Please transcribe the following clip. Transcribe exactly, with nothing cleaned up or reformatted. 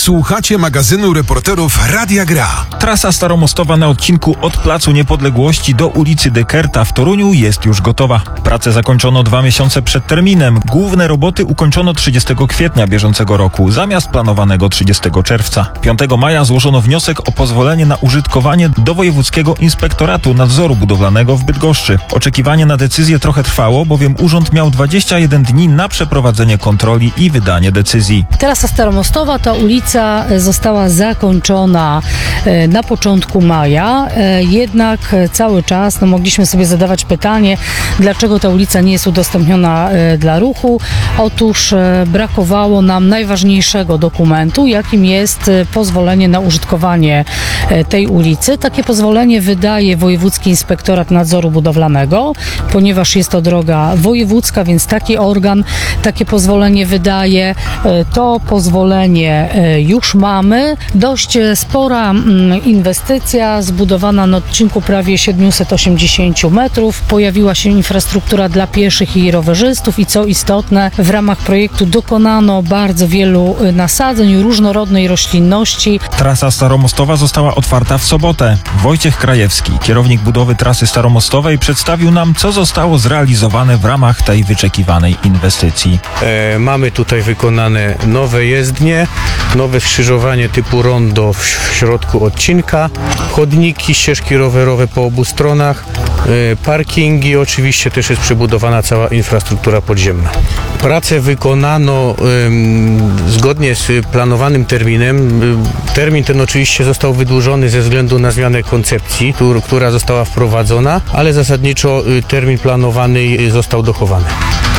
Słuchacie magazynu reporterów Radia Gra. Trasa staromostowa na odcinku od Placu Niepodległości do ulicy Dekerta w Toruniu jest już gotowa. Pracę zakończono dwa miesiące przed terminem. Główne roboty ukończono trzydziestego kwietnia bieżącego roku, zamiast planowanego trzydziestego czerwca. piątego maja złożono wniosek o pozwolenie na użytkowanie do Wojewódzkiego Inspektoratu Nadzoru Budowlanego w Bydgoszczy. Oczekiwanie na decyzję trochę trwało, bowiem urząd miał dwadzieścia jeden dni na przeprowadzenie kontroli i wydanie decyzji. Trasa staromostowa, ta ulica została zakończona na początku maja, jednak cały czas no, mogliśmy sobie zadawać pytanie, dlaczego ta ulica nie jest udostępniona dla ruchu. Otóż brakowało nam najważniejszego dokumentu, jakim jest pozwolenie na użytkowanie tej ulicy. Takie pozwolenie wydaje Wojewódzki Inspektorat Nadzoru Budowlanego, ponieważ jest to droga wojewódzka, więc taki organ takie pozwolenie wydaje. To pozwolenie już mamy. Dość spora inwestycja, zbudowana na odcinku prawie siedemset osiemdziesiąt metrów. Pojawiła się infrastruktura dla pieszych i rowerzystów i co istotne, w ramach projektu dokonano bardzo wielu nasadzeń różnorodnej roślinności. Trasa staromostowa została otwarta w sobotę. Wojciech Krajewski, kierownik budowy trasy staromostowej, przedstawił nam, co zostało zrealizowane w ramach tej wyczekiwanej inwestycji. E, mamy tutaj wykonane nowe jezdnie, nowe skrzyżowanie typu rondo w, w środku odcinka, chodniki, ścieżki rowerowe po obu stronach, e, parkingi, oczywiście też jest przebudowana cała infrastruktura podziemna. Pracę wykonano e, zgodnie z planowanym terminem. E, termin ten oczywiście został wydłużony ze względu na zmianę koncepcji, tur, która została wprowadzona, ale zasadniczo e, termin planowany został dochowany.